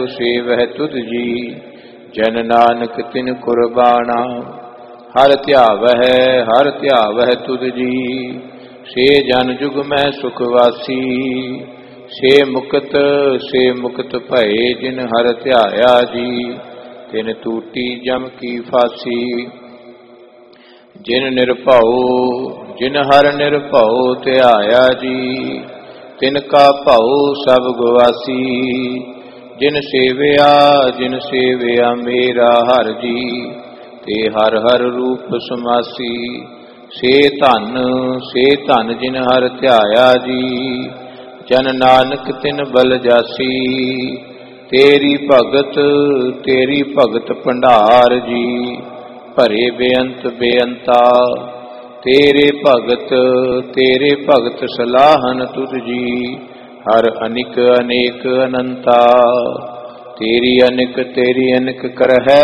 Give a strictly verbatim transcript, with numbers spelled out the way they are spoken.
ਸੇਵਹਿ ਤੁਧ ਜੀ। ਜਨ ਨਾਨਕ ਤਿਨ ਕੁਰਬਾਨਾ, ਹਰ ਧਿਆਵਹਿ ਹਰ ਧਿਆਵਹਿ ਤੁਧ ਜੀ। ਸੇ ਜਨ ਜੁਗ ਮੈਂ ਸੁਖ ਵਾਸੀ, ਸੇ ਮੁਕਤ ਸੇ ਮੁਕਤ ਭਏ ਜਿਨ ਹਰ ਧਿਆਇਆ ਜੀ। ਤਿਨ ਟੂਟੀ ਜਮ ਕੀ ਫਾਸੀ, ਜਿਨ ਨਿਰਭਉ ਜਿਨ ਹਰ ਨਿਰਭਉ ਧਿਆਇਆ ਜੀ। ਤਿਨ ਕਾ ਭਉ ਸਭ ਗਵਾਸੀ, ਜਿਨ ਸੇਵਿਆ ਜਿਨ ਸੇਵਿਆ ਮੇਰਾ ਹਰ ਜੀ। ਤੇ ਹਰ ਹਰ ਰੂਪ ਸਮਾਸੀ, ਸੇ ਧਨ ਸੇ ਧਨ ਜਿਨ ਹਰ ਧਿਆਇਆ ਜੀ। ਜਨ ਨਾਨਕ ਤਿਨ ਬਲ ਜਾਸੀ, ਤੇਰੀ ਭਗਤ ਤੇਰੀ ਭਗਤ ਭੰਡਾਰ ਜੀ। ਭਰੇ ਬੇਅੰਤ ਬੇਅੰਤਾ, ਤੇਰੇ ਭਗਤ ਤੇਰੇ ਭਗਤ ਸਲਾਹਨ ਤੁਧ ਜੀ। ਹਰ ਅਨਿਕ ਅਨੇਕ ਅਨੰਤਾ, ਤੇਰੀ ਅਨਿਕ ਤੇਰੀ ਅਨਿਕ ਕਰਹਿ